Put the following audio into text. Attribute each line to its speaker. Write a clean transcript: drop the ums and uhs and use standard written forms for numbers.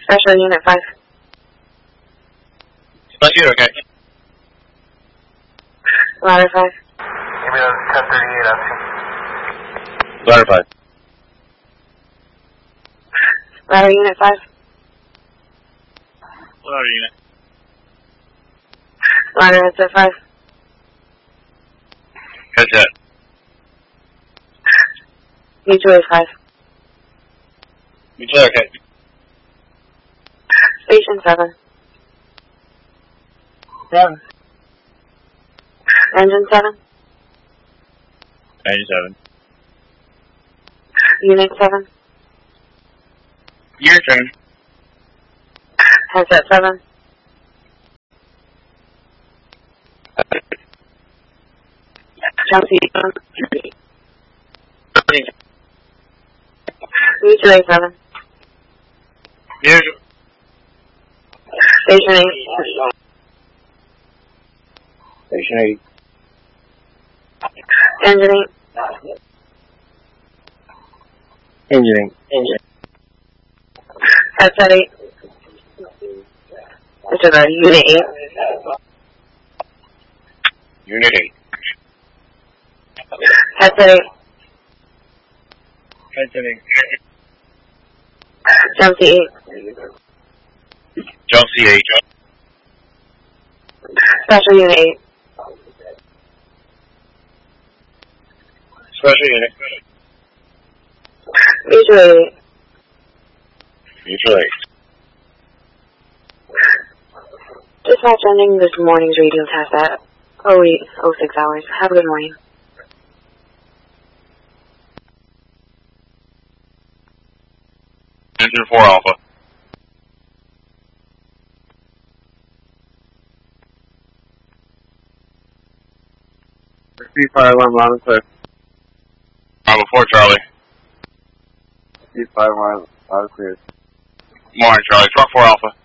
Speaker 1: Special Unit 5.
Speaker 2: Special, okay.
Speaker 1: Ladder 5.
Speaker 3: Give me those 1038 FC.
Speaker 2: Ladder 5.
Speaker 1: Ladder Unit 5.
Speaker 2: Ladder unit.
Speaker 1: Ladder Headset 5.
Speaker 2: Headset.
Speaker 1: Mutual 5.
Speaker 2: Mutual, okay.
Speaker 1: Station 7.
Speaker 2: 7.
Speaker 1: Engine 7.
Speaker 2: Engine 7.
Speaker 1: Unit 7.
Speaker 2: Unit 7.
Speaker 1: Headset 7. Chelsea 7. Mutual 7.
Speaker 2: Mutual.
Speaker 1: Station 8.
Speaker 2: Station 8.
Speaker 1: Engine 8.
Speaker 2: Engine 8.
Speaker 1: Headset 8. Which is a Unit 8.
Speaker 2: Unit 8.
Speaker 1: Headset 8.
Speaker 2: Headset 8.
Speaker 1: Chelsea 8.
Speaker 2: Chelsea 8.
Speaker 1: Special Unit 8.
Speaker 2: Special unit.
Speaker 1: Mutual 8.
Speaker 2: Mutual 8.
Speaker 1: Dispatch ending this morning's radio test at 08:06 hours. Have a good morning.
Speaker 2: Engine 4 Alpha.
Speaker 4: Speed fire alarm loud and clear.
Speaker 2: Bravo 4 Charlie.
Speaker 4: Speed fire alarm loud and clear.
Speaker 2: Morning Charlie. Truck 4 Alpha.